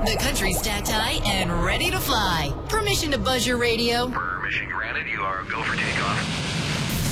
The country's stacked high and ready to fly. Permission to buzz your radio. Permission granted. You are go for takeoff.